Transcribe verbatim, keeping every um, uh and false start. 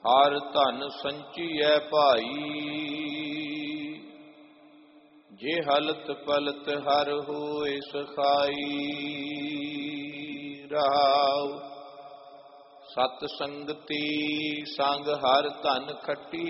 ਹਰ ਧਨ ਸੰਚੀਐ ਭਾਈ, ਜੇ ਹਲਤ ਪਲਤ ਹਰ ਹੋਏ ਸਖਾਈ। ਰਹਾਉ ਸਤ ਸੰਗਤੀ ਸੰਗ ਹਰ ਧਨ ਖੱਟੀ,